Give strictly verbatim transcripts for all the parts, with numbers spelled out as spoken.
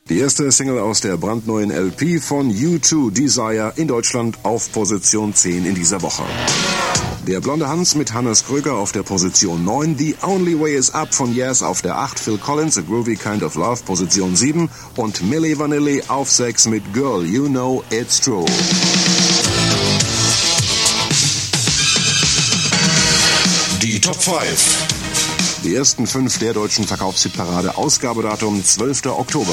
Die erste Single aus der brandneuen L P von U zwei, Desire, in Deutschland auf Position zehn in dieser Woche. Der blonde Hans mit Hannes Kröger auf der Position neun, The Only Way Is Up von Yes auf der acht, Phil Collins, A Groovy Kind of Love, Position sieben und Milli Vanilli auf sechs mit Girl, You Know It's True. Die Top fünf. Die ersten fünf der deutschen Verkaufshitparade, Ausgabedatum zwölfter Oktober.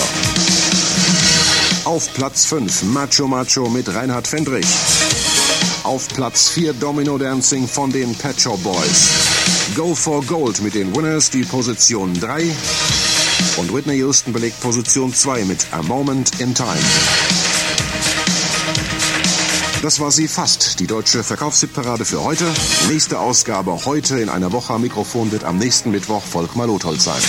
Auf Platz fünf Macho Macho mit Reinhard Fendrich. Auf Platz vier Domino Dancing von den Pet Shop Boys. Go for Gold mit den Winners, die Position drei. Und Whitney Houston belegt Position zwei mit A Moment in Time. Das war sie fast, die deutsche Verkaufshitparade für heute. Nächste Ausgabe heute in einer Woche. Am Mikrofon wird am nächsten Mittwoch Volkmar Lotholz sein.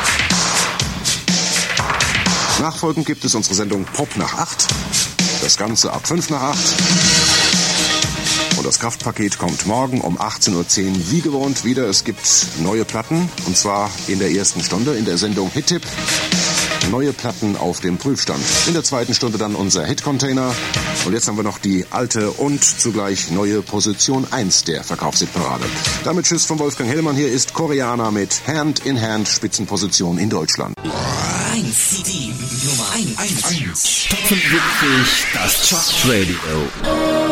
Nachfolgend gibt es unsere Sendung Pop nach acht. Das Ganze ab fünf nach acht. Und das Kraftpaket kommt morgen um achtzehn Uhr zehn wie gewohnt wieder. Es gibt neue Platten, und zwar in der ersten Stunde in der Sendung Hit-Tipp. Neue Platten auf dem Prüfstand. In der zweiten Stunde dann unser Hit-Container. Und jetzt haben wir noch die alte und zugleich neue Position eins der Verkaufshitparade. Damit Tschüss von Wolfgang Hellmann. Hier ist Koreaner mit Hand in Hand, Spitzenposition in Deutschland. eins C D Nummer eins. Top fünfundsiebzig, das Chart Radio.